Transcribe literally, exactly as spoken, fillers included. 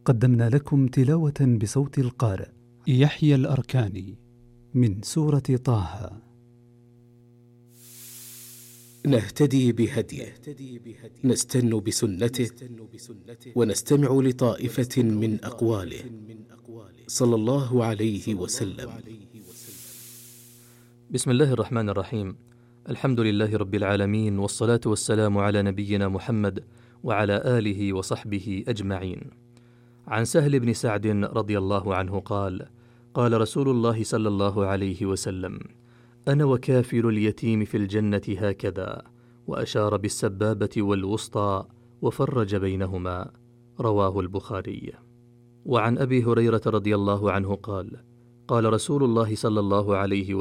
قدمنا لكم تلاوة بصوت القارئ يحيى الأركاني من سورة طه. نهتدي بهديه، نستن بسنته، ونستمع لطائفة من أقواله صلى الله عليه وسلم. بسم الله الرحمن الرحيم. الحمد لله رب العالمين، والصلاة والسلام على نبينا محمد وعلى آله وصحبه أجمعين. عن سهل بن سعد رضي الله عنه قال: قال رسول الله صلى الله عليه وسلم: أنا وكافل اليتيم في الجنة هكذا، وأشار بالسبابة والوسطى وفرج بينهما. رواه البخاري. وعن أبي هريرة رضي الله عنه قال: قال رسول الله صلى الله عليه وسلم: